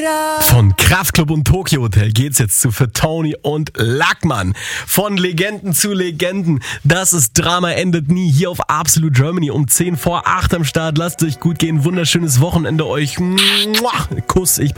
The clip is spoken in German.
Mega! Von Kraftklub und Tokyo Hotel geht's jetzt zu für Tony und Lackmann. Von Legenden zu Legenden. Das ist Drama endet nie. Hier auf Absolute Germany um 7:50 am Start. Lasst euch gut gehen. Wunderschönes Wochenende euch. Kuss, ich bin